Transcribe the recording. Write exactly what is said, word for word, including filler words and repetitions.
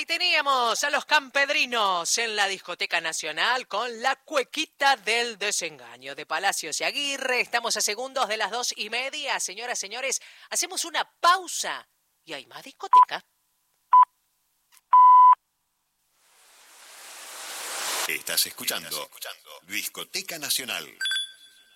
Ahí teníamos a los Campedrinos en la Discoteca Nacional con la cuequita del desengaño de Palacios y Aguirre. Estamos a segundos de las dos y media. Señoras, señores, hacemos una pausa y hay más discoteca. Estás escuchando Discoteca Nacional.